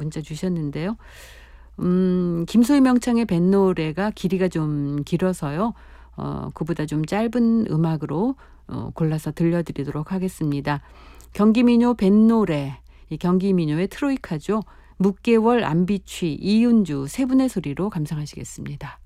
문자 주셨는데요. 김소희 명창의 뱃노래가 길이가 좀 길어서요. 그보다 좀 짧은 음악으로 골라서 들려드리도록 하겠습니다. 경기민요 뱃노래, 이 경기민요의 트로이카죠. 묵개월, 안비취, 이윤주 세 분의 소리로 감상하시겠습니다.